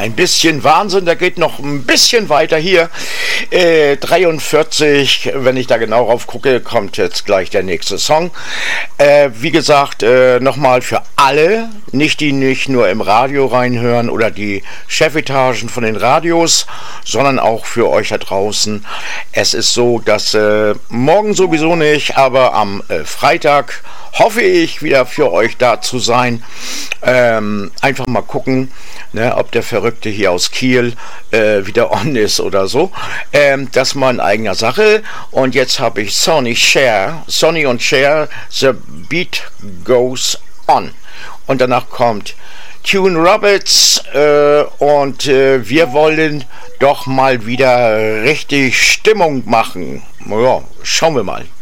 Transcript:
ein bisschen Wahnsinn, der geht noch ein bisschen weiter hier. 43, wenn ich da genau rauf gucke, kommt jetzt gleich der nächste Song. Wie gesagt, nochmal für alle, die nicht nur im Radio reinhören oder die Chefetagen von den Radios, sondern auch für euch da draußen. Es ist so, dass morgen sowieso nicht, aber am Freitag hoffe ich wieder für euch da zu sein. Einfach mal gucken, ne, ob der Verrückte hier aus Kiel wieder on ist oder so. Das mal in eigener Sache. Und jetzt habe ich Sonny und Cher, The Beat Goes On. Und danach kommt Tune Roberts und wir wollen doch mal wieder richtig Stimmung machen. Ja, schauen wir mal.